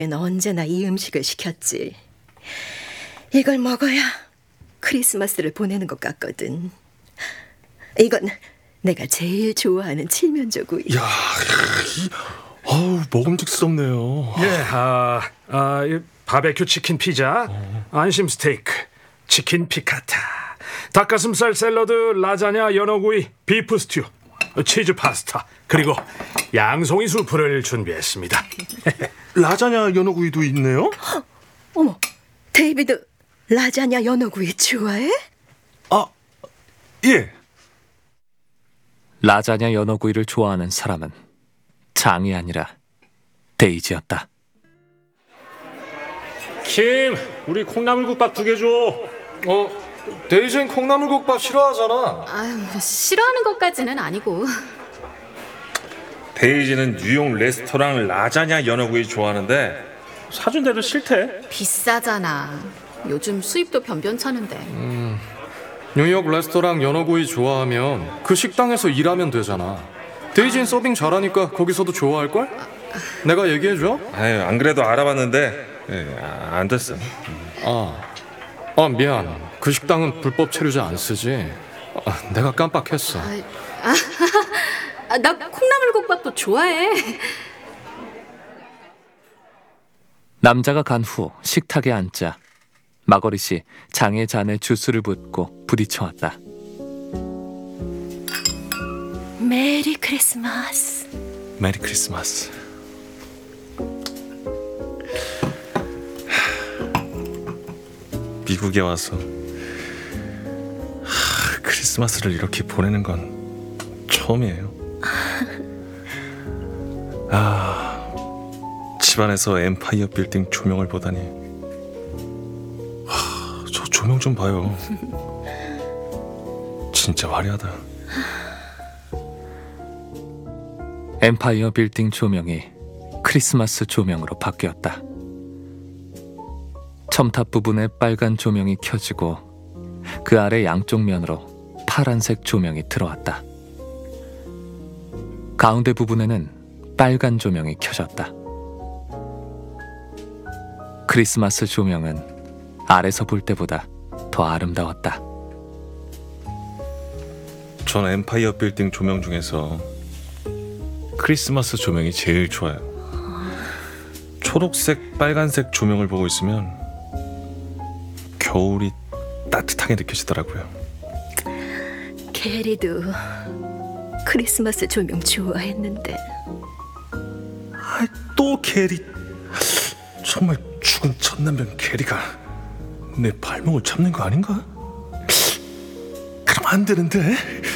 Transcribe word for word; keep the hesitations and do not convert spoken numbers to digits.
언제나 이 음식을 시켰지. 이걸 먹어야 크리스마스를 보내는 것 같거든. 이건 내가 제일 좋아하는 칠면조구이. 야, 이, 어우, 먹음직스럽네요. 예, 아, 아, 이 바베큐 치킨 피자, 어. 안심 스테이크, 치킨 피카타, 닭가슴살 샐러드, 라자냐 연어구이, 비프 스튜, 치즈 파스타, 그리고 양송이 수프를 준비했습니다. 라자냐 연어구이도 있네요? 어머, 데이비드 라자냐 연어구이 좋아해? 아, 예. 라자냐 연어구이를 좋아하는 사람은 장이 아니라 데이지였다. 킴, 우리 콩나물국밥 두 개 줘. 어, 데이지는 콩나물국밥 싫어하잖아. 아유, 싫어하는 것까지는 아니고. 데이지는 뉴욕 레스토랑 라자냐 연어구이 좋아하는데 사준대도 싫대. 비싸잖아. 요즘 수입도 변변찮은데. 음, 뉴욕 레스토랑 연어구이 좋아하면 그 식당에서 일하면 되잖아. 데이지는 서빙 잘하니까 거기서도 좋아할걸? 내가 얘기해줘? 아유, 안 그래도 알아봤는데 예, 아, 안 됐어. 아, 아 미안. 그 식당은 불법 체류자 안 쓰지. 아, 내가 깜빡했어. 아, 아, 나 콩나물국밥도 좋아해. 남자가 간 후 식탁에 앉자 마거릿이 장의 잔에 주스를 붓고 부딪혀왔다. 메리 크리스마스. 메리 크리스마스. 미국에 와서 하, 크리스마스를 이렇게 보내는 건 처음이에요. 아, 집안에서 엠파이어 빌딩 조명을 보다니. 하, 저 조명 좀 봐요. 진짜 화려하다. 엠파이어 빌딩 조명이 크리스마스 조명으로 바뀌었다. 첨탑 부분에 빨간 조명이 켜지고 그 아래 양쪽 면으로 파란색 조명이 들어왔다. 가운데 부분에는 빨간 조명이 켜졌다. 크리스마스 조명은 아래서 볼 때보다 더 아름다웠다. 전 엠파이어 빌딩 조명 중에서 크리스마스 조명이 제일 좋아요. 초록색, 빨간색 조명을 보고 있으면 겨울이 따뜻하게 느껴지더라고요. 게리도 크리스마스 조명 좋아했는데. 아, 또 게리. 정말 죽은 천남병 게리가 내 발목을 잡는 거 아닌가? 그럼 안 되는데.